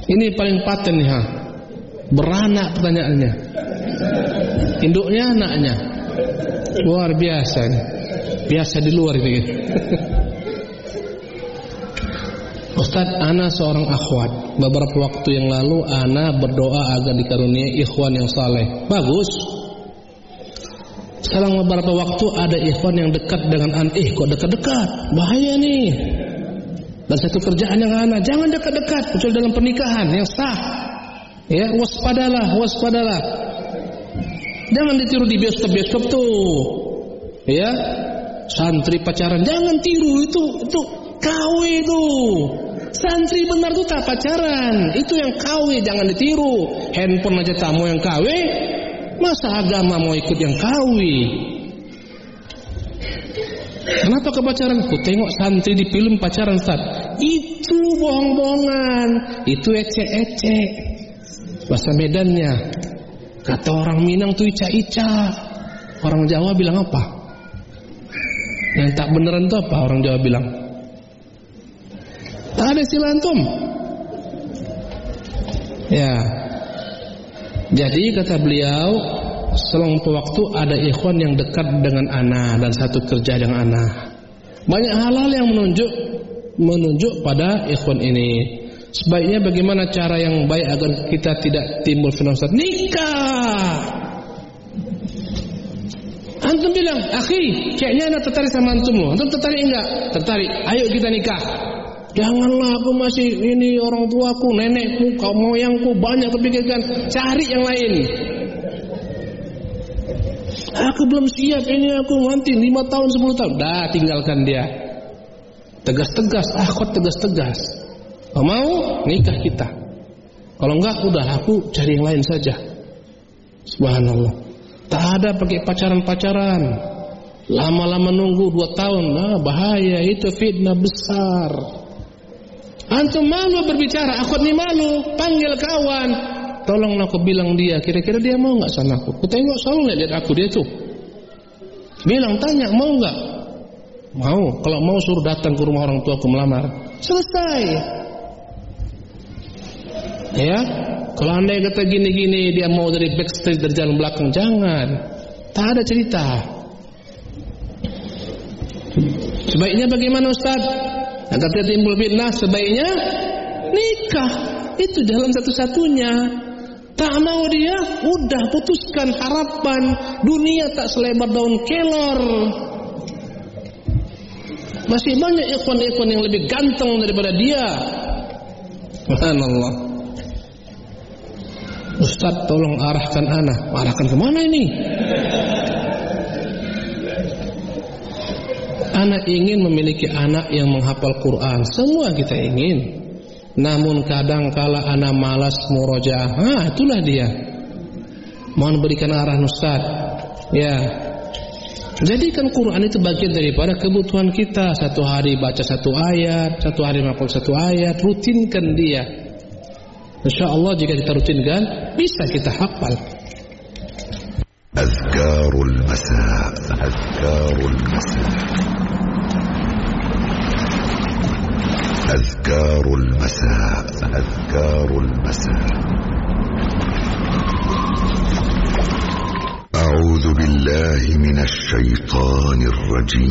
Ini paling paten nih, beranak pertanyaannya. Induknya, anaknya. Luar biasa nih. Biasa di luar ini. Ustaz, ana seorang akhwat. Beberapa waktu yang lalu ana berdoa agar dikaruniai ikhwan yang saleh. Bagus. Selang beberapa waktu ada ikhwan yang dekat dengan ana. Kok dekat-dekat? Bahaya nih. Dan satu kerjaan yang ana, jangan dekat-dekat kecuali dalam pernikahan yang sah. Ya, waspadalah. Jangan ditiru di bioskop tuh. Ya. Santri pacaran jangan tiru, itu KW itu. Santri benar tuh tak pacaran, itu yang KW, jangan ditiru. Handphone aja tak mau yang KW, masa agama mau ikut yang KW? Kenapa kepacaran? Ku tengok santri di film pacaran, Ustaz. Itu bohong-bohongan, itu ecek-ecek. Bahasa Medannya, kata orang Minang tuh ica-ica. Orang Jawa bilang apa? Yang tak beneran itu apa orang Jawa bilang? Tak ada istilah antum. Ya. Jadi kata beliau, selang waktu ada ikhwan yang dekat dengan ana dan satu kerja dengan ana. Banyak hal-hal yang menunjuk pada ikhwan ini. Sebaiknya bagaimana cara yang baik agar kita tidak timbul fitnah? Nikah. Antum bilang, akhi, kayaknya ana tertarik sama antum loh. Antum tertarik enggak? Tertarik. Ayo kita nikah. Janganlah, aku masih ini orang tuaku, nenekku, kaum moyangku banyak kepikirkan. Cari yang lain. Aku belum siap ini, aku nanti 5 tahun 10 tahun. Dah, tinggalkan dia. Tegas-tegas, akhwat tegas-tegas. Kalau mau nikah kita. Kalau enggak, udah aku cari yang lain saja. Subhanallah. Tak ada pakai pacaran-pacaran. Lama-lama nunggu 2 tahun. Bahaya, itu fitnah besar. Antum malu berbicara, akhwat ni malu. Panggil kawan. Tolonglah aku bilang dia, kira-kira dia mau enggak sama aku? Aku tengok selalu lihat aku dia tuh. Bilang, tanya, mau enggak? Mau. Kalau mau suruh datang ke rumah orang tua aku melamar. Selesai. Ya. Kalau anda yang kata gini-gini, dia mau dari backstage, dari jalan belakang, jangan. Tak ada cerita. Sebaiknya bagaimana Ustaz? Agar tidak timbul fitnah, sebaiknya nikah. Itu jalan satu-satunya. Tak mau dia, udah putuskan harapan. Dunia tak selebar daun kelor. Masih banyak ikhwan-ikhwan yang lebih ganteng daripada dia. Subhanallah. Ustaz, tolong arahkan ana. Arahkan kemana ini? Ana ingin memiliki anak yang menghafal Quran. Semua kita ingin. Namun kadang kala ana malas murojaah. Itulah dia. Mohon berikan arahan Ustaz. Ya. Jadikan Quran itu bagian daripada kebutuhan kita. Satu hari baca 1 ayat, 1 hari menghafal 1 ayat. Rutinkan dia. InsyaAllah jika kita rutinkan, bisa kita hafal. Azkarul Masa. Azkarul Masa. Azkarul Masa. Azkarul Masa. A'udzu billahi minasy syaithanir rajim.